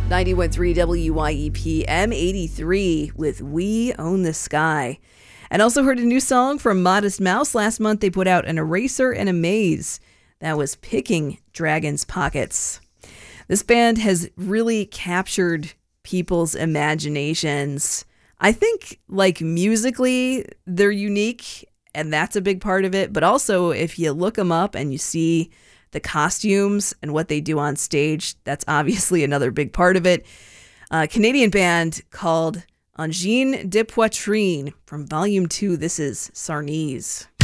91.3 WYEP M83 with We Own the Sky. And also heard a new song from Modest Mouse. Last month they put out an Eraser and a Maze. That was Picking Dragon's Pockets. This band has really captured people's imaginations. I think, like, musically, they're unique, and that's a big part of it. But also, if you look them up and you see the costumes and what they do on stage, that's obviously another big part of it. A Canadian band called Angine de Poitrine from Volume 2. This is Sarnese.